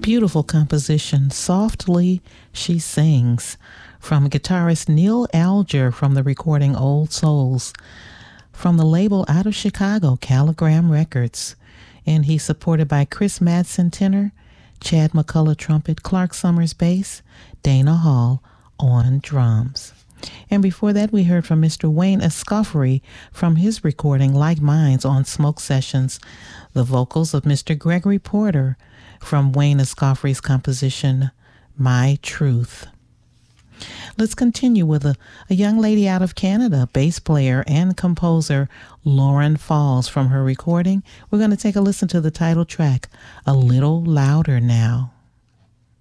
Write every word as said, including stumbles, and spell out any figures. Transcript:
Beautiful composition, Softly She Sings, from guitarist Neil Alger from the recording Old Souls, from the label out of Chicago, Caligram Records. And he's supported by Chris Madsen tenor, Chad McCullough trumpet, Clark Summers bass, Dana Hall on drums. And before that, we heard from Mister Wayne Escoffery from his recording Like Minds on Smoke Sessions, the vocals of Mister Gregory Porter from Wayne Escoffery's composition My Truth. Let's continue with a, a young lady out of Canada, bass player and composer Lauren Falls from her recording. We're going to take a listen to the title track, A Little Louder Now.